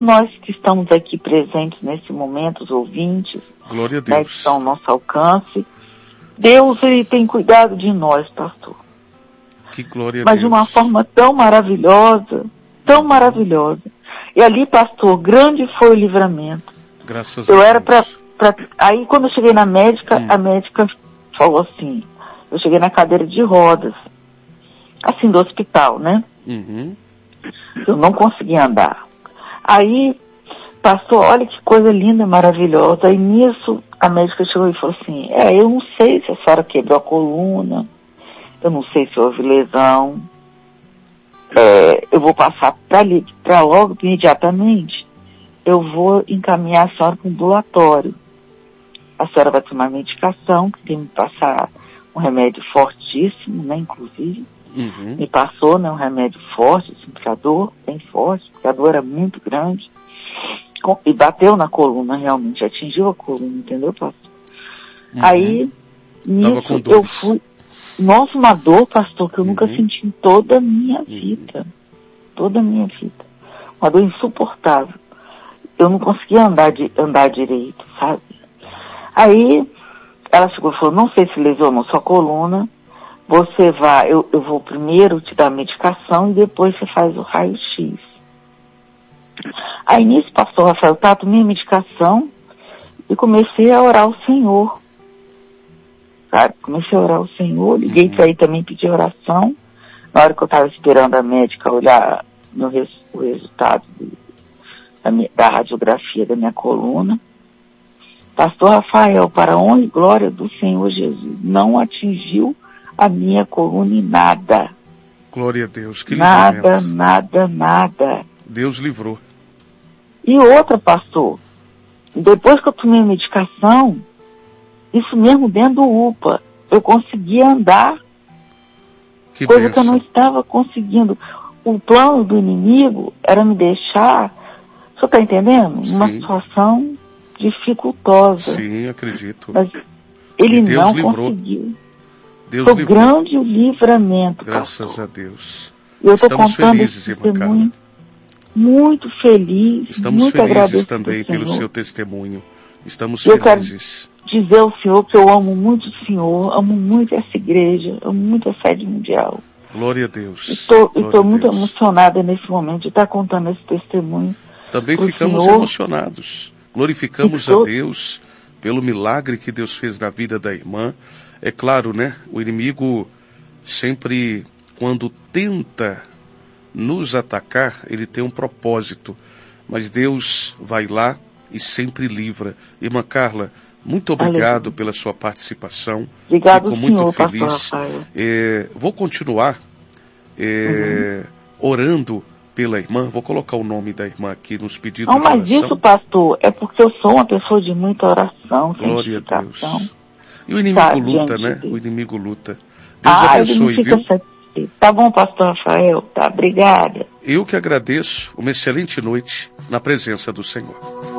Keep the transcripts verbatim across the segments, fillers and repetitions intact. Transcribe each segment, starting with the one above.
nós que estamos aqui presentes nesse momento, os ouvintes, glória a né, Deus, que estão ao nosso alcance, Deus, ele tem cuidado de nós, pastor. que glória a Mas Deus, de uma forma tão maravilhosa, tão maravilhosa. E ali, pastor, grande foi o livramento. Graças eu a era Deus. pra, pra... Aí, quando eu cheguei na médica, hum. a médica falou assim, eu cheguei na cadeira de rodas, assim, do hospital, né? Uhum. Eu não conseguia andar. Aí, pastor, olha que coisa linda, maravilhosa. Aí nisso, a médica chegou e falou assim, é, eu não sei se a senhora quebrou a coluna, eu não sei se houve lesão, é, eu vou passar para logo, imediatamente, eu vou encaminhar a senhora para um ambulatório. A senhora vai tomar medicação, que tem que passar um remédio fortíssimo, né, inclusive. Uhum. Me passou, né, um remédio forte, assim, porque a dor, bem forte, porque a dor era muito grande. E bateu na coluna, realmente, atingiu a coluna, entendeu, pastor? Uhum. Aí, nisso, eu fui... Nossa, uma dor, pastor, que eu uhum. nunca senti em toda a minha vida. Uhum. Toda a minha vida. Uma dor insuportável. Eu não conseguia andar, de, andar direito, sabe? Aí, ela chegou e falou, não sei se lesionou sua coluna, você vai, eu, eu vou primeiro te dar a medicação e depois você faz o raio-x. Aí nisso, pastor Rafael, tá, tomei a medicação e comecei a orar ao Senhor. Sabe? Comecei a orar ao Senhor, liguei uhum. para aí também pedir oração. Na hora que eu estava esperando a médica olhar no res, o resultado do, da, minha, da radiografia da minha coluna. Pastor Rafael, para a honra e glória do Senhor Jesus, não atingiu a minha coluna em nada. Glória a Deus, que nada, nada, nada. Deus livrou. E outra, pastor, depois que eu tomei a medicação, isso mesmo dentro do U P A, eu consegui andar, que coisa bênção. que eu não estava conseguindo. O plano do inimigo era me deixar, o senhor está entendendo? Uma Sim. situação dificultosa. Sim, acredito. Mas ele e Deus não livrou. conseguiu. Deus Foi livrou. grande o livramento, graças pastor. a Deus. Eu tô Estamos contando felizes, esse irmã Carla. testemunho, muito feliz, Estamos muito felizes agradecido também pelo Senhor. seu testemunho. Estamos Eu felizes. Quero dizer ao Senhor que eu amo muito o Senhor, amo muito essa igreja, amo muito a sede mundial. Glória a Deus. Estou muito Deus. emocionada nesse momento de estar contando esse testemunho. Também ficamos Senhor. emocionados. Glorificamos Estou... a Deus pelo milagre que Deus fez na vida da irmã. É claro, né? O inimigo sempre, quando tenta nos atacar, ele tem um propósito. Mas Deus vai lá e sempre livra. Irmã Carla, muito obrigado Aleluia. pela sua participação. Obrigado, Fico muito senhor, feliz. É, vou continuar é, uhum. orando pela irmã. Vou colocar o nome da irmã aqui nos pedidos Não, de oração. mas isso, pastor, é porque eu sou uma pessoa de muita oração, Glória a santificação. Deus. E o inimigo Sabe, luta, né? De o inimigo luta. Deus ah, abençoe, ele não fica viu? Satisfeito. Tá bom, pastor Rafael, tá, obrigada. Eu que agradeço. Uma excelente noite na presença do Senhor.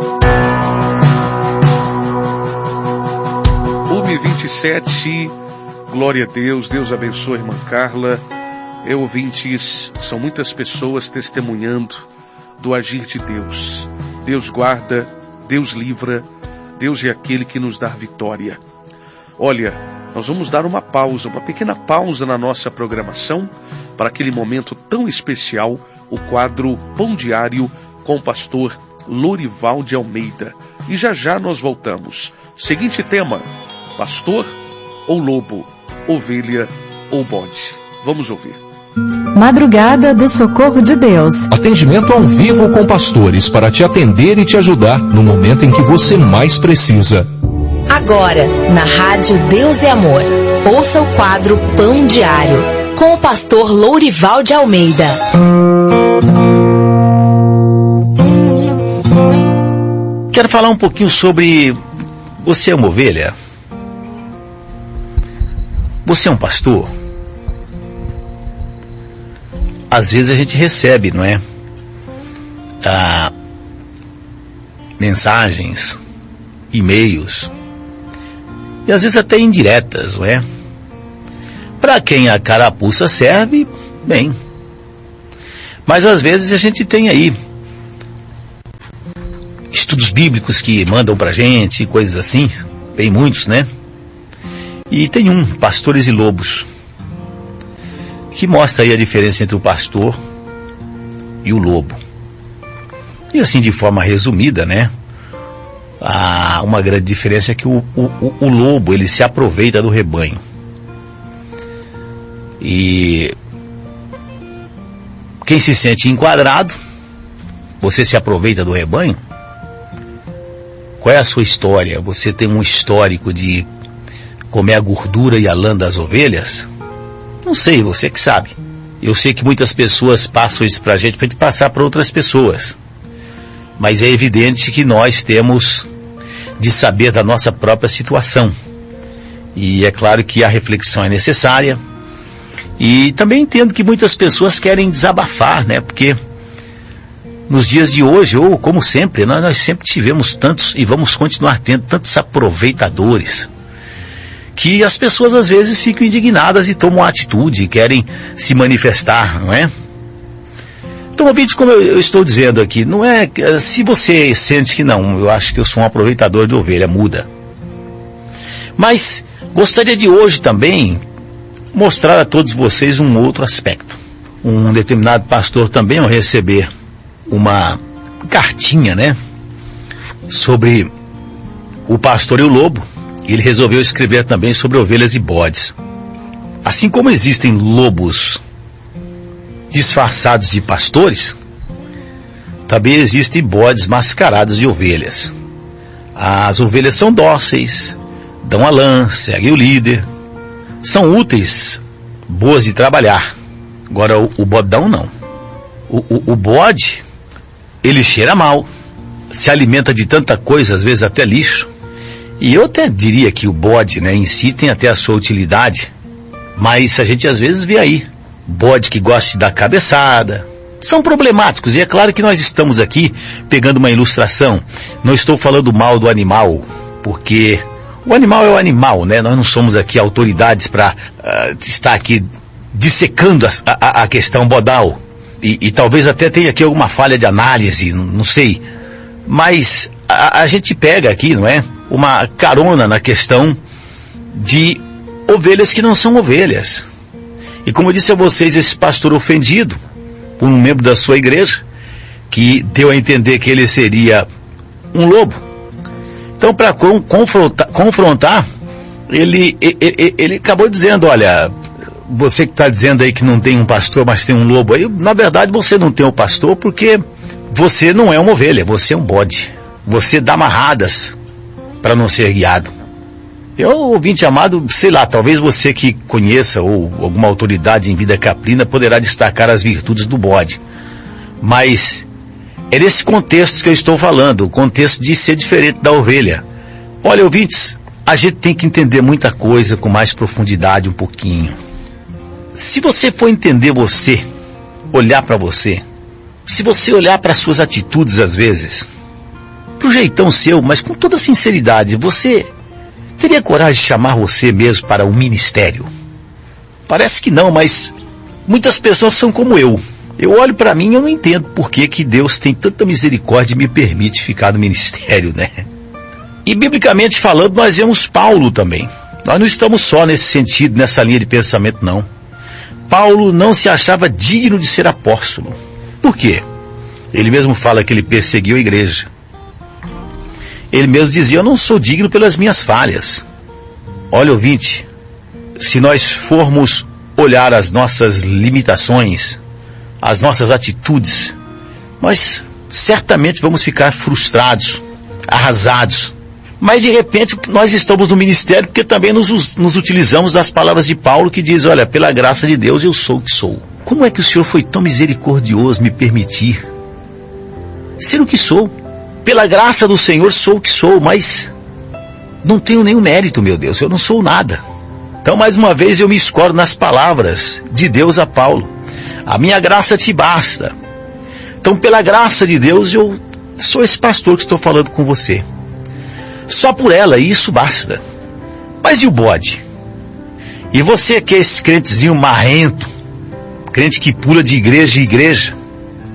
uma e vinte e sete, glória a Deus, Deus abençoe a irmã Carla. É, ouvintes, são muitas pessoas testemunhando do agir de Deus. Deus guarda, Deus livra, Deus é aquele que nos dá vitória. Olha, nós vamos dar uma pausa, uma pequena pausa na nossa programação, para aquele momento tão especial, o quadro Pão Diário com o pastor Lorival de Almeida. E já já nós voltamos. Seguinte tema: pastor ou lobo, ovelha ou bode? Vamos ouvir. Madrugada do Socorro de Deus. Atendimento ao vivo com pastores para te atender e te ajudar no momento em que você mais precisa. Agora, na Rádio Deus é Amor, ouça o quadro Pão Diário, com o pastor Lourival de Almeida. Quero falar um pouquinho sobre... Você é uma ovelha? Você é um pastor? Às vezes a gente recebe, não é? Ah, mensagens, e-mails, e às vezes até indiretas, não é? Para quem a carapuça serve, bem. Mas às vezes a gente tem aí estudos bíblicos que mandam pra gente, coisas assim, tem muitos, né? E tem um, Pastores e Lobos, que mostra aí a diferença entre o pastor e o lobo. E assim, de forma resumida, né? Há uma grande diferença é que o, o, o lobo, ele se aproveita do rebanho. E quem se sente enquadrado, você se aproveita do rebanho? Qual é a sua história? Você tem um histórico de comer a gordura e a lã das ovelhas? Não sei, você que sabe. Eu sei que muitas pessoas passam isso pra gente, pra gente passar para outras pessoas. Mas é evidente que nós temos de saber da nossa própria situação. E é claro que a reflexão é necessária. E também entendo que muitas pessoas querem desabafar, né? Porque nos dias de hoje, ou como sempre, nós, nós sempre tivemos tantos, e vamos continuar tendo, tantos aproveitadores, que as pessoas às vezes ficam indignadas e tomam atitude, querem se manifestar, não é? Então, ouvinte, como eu, eu estou dizendo aqui, não é, se você sente que não, eu acho que eu sou um aproveitador de ovelha, muda. Mas gostaria de hoje também mostrar a todos vocês um outro aspecto. Um determinado pastor também, ao receber uma cartinha, né, sobre o pastor e o lobo, ele resolveu escrever também sobre ovelhas e bodes. Assim como existem lobos disfarçados de pastores, também existem bodes mascarados de ovelhas. As ovelhas são dóceis, dão a lã, seguem o líder, são úteis, boas de trabalhar. Agora o, o bodão não. O, o, o bode, ele cheira mal, se alimenta de tanta coisa, às vezes até lixo. E eu até diria que o bode, né, em si tem até a sua utilidade, mas a gente às vezes vê aí bode que gosta de dar cabeçada. São problemáticos, e é claro que nós estamos aqui pegando uma ilustração. Não estou falando mal do animal, porque o animal é o animal, né? Nós não somos aqui autoridades para uh, estar aqui dissecando a, a, a questão bodal. E, e talvez até tenha aqui alguma falha de análise, não, não sei. Mas a, a gente pega aqui, não é? Uma carona na questão de ovelhas que não são ovelhas. E como eu disse a vocês, esse pastor ofendido por um membro da sua igreja, que deu a entender que ele seria um lobo. Então, para confrontar, confrontar ele, ele, ele acabou dizendo, olha, você que está dizendo aí que não tem um pastor, mas tem um lobo aí, na verdade você não tem um pastor porque você não é uma ovelha, você é um bode. Você dá amarradas para não ser guiado. Eu, ouvinte amado, sei lá, talvez você que conheça ou alguma autoridade em vida caprina poderá destacar as virtudes do bode. Mas é nesse contexto que eu estou falando, o contexto de ser diferente da ovelha. Olha, ouvintes, a gente tem que entender muita coisa com mais profundidade um pouquinho. Se você for entender você, olhar para você, se você olhar para suas atitudes às vezes, pro jeitão seu, mas com toda sinceridade, você teria coragem de chamar você mesmo para o ministério? Parece que não, mas muitas pessoas são como eu. Eu olho para mim e eu não entendo por que que Deus tem tanta misericórdia e me permite ficar no ministério, né? E biblicamente falando, nós vemos Paulo também. Nós não estamos só nesse sentido, nessa linha de pensamento, não. Paulo não se achava digno de ser apóstolo. Por quê? Ele mesmo fala que ele perseguiu a igreja. Ele mesmo dizia, eu não sou digno pelas minhas falhas. Olha, ouvinte, se nós formos olhar as nossas limitações, as nossas atitudes, nós certamente vamos ficar frustrados, arrasados. Mas de repente nós estamos no ministério porque também nos, nos utilizamos das palavras de Paulo que diz, olha, pela graça de Deus eu sou o que sou. Como é que o Senhor foi tão misericordioso me permitir ser o que sou? Pela graça do Senhor sou o que sou, mas não tenho nenhum mérito, meu Deus, eu não sou nada. Então, mais uma vez, eu me escoro nas palavras de Deus a Paulo. A minha graça te basta. Então, pela graça de Deus, eu sou esse pastor que estou falando com você. Só por ela, isso basta. Mas e o bode? E você que é esse crentezinho marrento, crente que pula de igreja em igreja,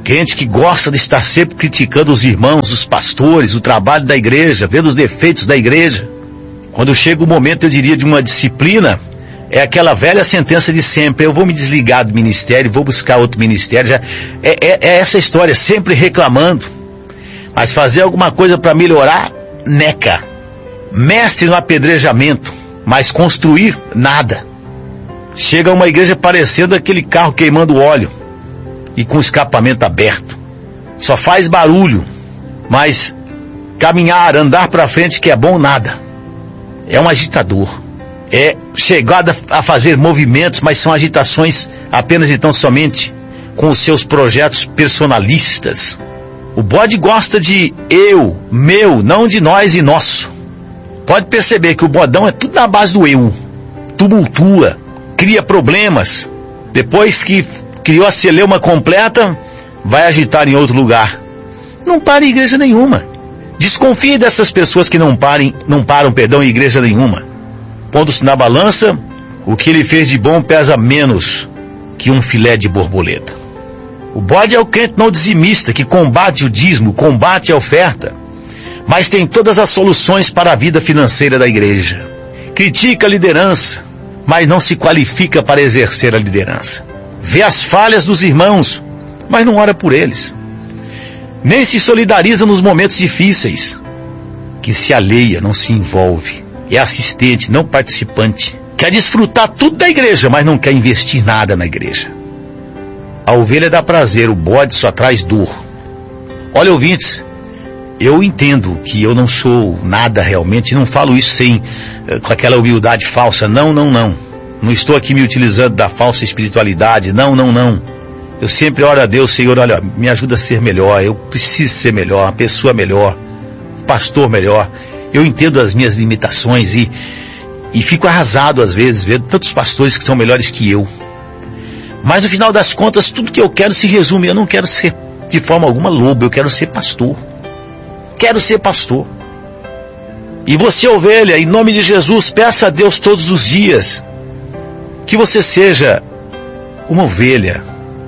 Crente que gosta de estar sempre criticando os irmãos, os pastores, o trabalho da igreja, vendo os defeitos da igreja. Quando chega o momento, eu diria, de uma disciplina, é aquela velha sentença de sempre: eu vou me desligar do ministério, vou buscar outro ministério. Já é, é, é essa história, sempre reclamando. Mas fazer alguma coisa para melhorar, neca. Mestre no apedrejamento, mas construir, nada. Chega uma igreja parecendo aquele carro queimando óleo e com o escapamento aberto. Só faz barulho, mas caminhar, andar para frente que é bom, nada. É um agitador. É chegada a fazer movimentos, mas são agitações apenas e tão somente com os seus projetos personalistas. O bode gosta de eu, meu, não de nós e nosso. Pode perceber que o bodão é tudo na base do eu. Tumultua, cria problemas. Depois que criou a celeuma completa, vai agitar em outro lugar. Não para em igreja nenhuma. Desconfie dessas pessoas que não parem, não param, perdão, em igreja nenhuma. Pondo-se na balança, o que ele fez de bom pesa menos que um filé de borboleta. O bode é o crente não dizimista, que combate o dízimo, combate a oferta, mas tem todas as soluções para a vida financeira da igreja. Critica a liderança, mas não se qualifica para exercer a liderança. Vê as falhas dos irmãos, mas não ora por eles. Nem se solidariza nos momentos difíceis. Que se alheia, não se envolve. É assistente, não participante. Quer desfrutar tudo da igreja, mas não quer investir nada na igreja. A ovelha dá prazer, o bode só traz dor. Olha, ouvintes, eu entendo que eu não sou nada realmente, não falo isso sem, com aquela humildade falsa. Não, não, não. Não estou aqui me utilizando da falsa espiritualidade. Não, não, não. Eu sempre oro a Deus: Senhor, olha, me ajuda a ser melhor. Eu preciso ser melhor, uma pessoa melhor, um pastor melhor. Eu entendo as minhas limitações e, e fico arrasado às vezes, vendo tantos pastores que são melhores que eu. Mas no final das contas, tudo que eu quero se resume: eu não quero ser de forma alguma lobo, eu quero ser pastor. Quero ser pastor. E você, ovelha, em nome de Jesus, peça a Deus todos os dias que você seja uma ovelha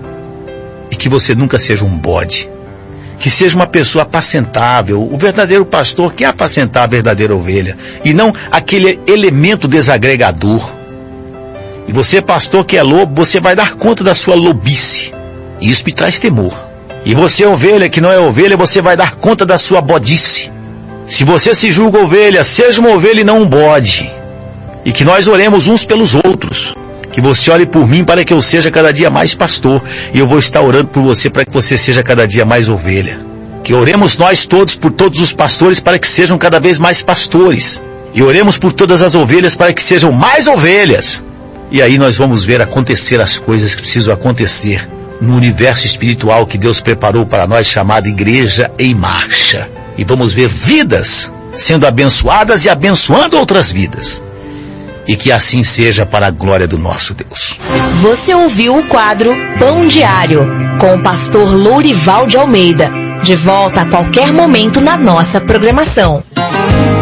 e que você nunca seja um bode. Que seja uma pessoa apacentável. O verdadeiro pastor quer apacentar a verdadeira ovelha e não aquele elemento desagregador. E você, pastor que é lobo, você vai dar conta da sua lobice. E isso me traz temor. E você, ovelha que não é ovelha, você vai dar conta da sua bodice. Se você se julga ovelha, seja uma ovelha e não um bode. E que nós oremos uns pelos outros. Que você ore por mim para que eu seja cada dia mais pastor. E eu vou estar orando por você para que você seja cada dia mais ovelha. Que oremos nós todos por todos os pastores para que sejam cada vez mais pastores. E oremos por todas as ovelhas para que sejam mais ovelhas. E aí nós vamos ver acontecer as coisas que precisam acontecer no universo espiritual que Deus preparou para nós, chamado Igreja em Marcha. E vamos ver vidas sendo abençoadas e abençoando outras vidas. E que assim seja para a glória do nosso Deus. Você ouviu o quadro Pão Diário, com o pastor Lourival de Almeida. De volta a qualquer momento na nossa programação.